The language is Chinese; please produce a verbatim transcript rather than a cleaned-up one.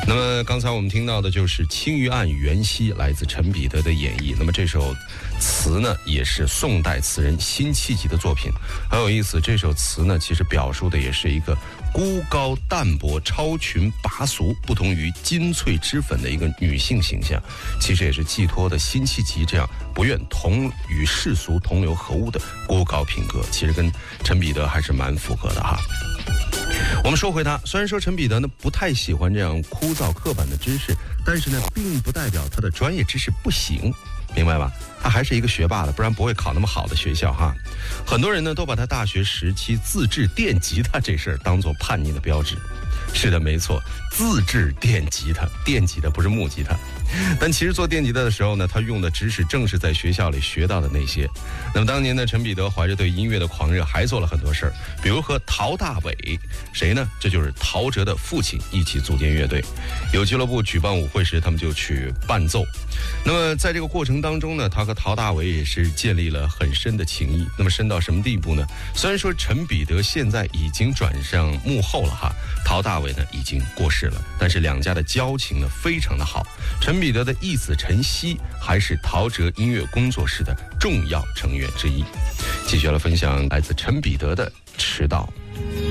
那么刚才我们听到的就是《青鱼案缘溪》，来自陈彼得的演绎。那么这首词呢，也是宋代词人辛弃疾的作品，很有意思。这首词呢，其实表述的也是一个孤高淡泊、超群拔俗，不同于金翠脂粉的一个女性形象，其实也是寄托的辛弃疾这样不愿同与世俗同流合污的孤高品格，其实跟陈彼得还是蛮符合的哈。我们说回他，虽然说陈彼得呢不太喜欢这样枯燥刻板的知识，但是呢并不代表他的专业知识不行，明白吧？他还是一个学霸的，不然不会考那么好的学校哈。很多人呢都把他大学时期自制电吉他这事儿当作叛逆的标志。是的，没错，自制电吉他，电吉他不是木吉他。但其实做电吉他的时候呢，他用的知识正是在学校里学到的那些。那么当年呢，陈彼得怀着对音乐的狂热，还做了很多事儿，比如和陶大伟，谁呢？这就是陶喆的父亲，一起组建乐队。有俱乐部举办舞会时，他们就去伴奏。那么在这个过程当中呢，他和陶大伟也是建立了很深的情谊。那么深到什么地步呢？虽然说陈彼得现在已经转上幕后了哈，陶大伟呢已经过世了，但是两家的交情呢非常的好。陈彼得的义子陈曦还是陶喆音乐工作室的重要成员之一。继续来分享来自陈彼得的《迟到》。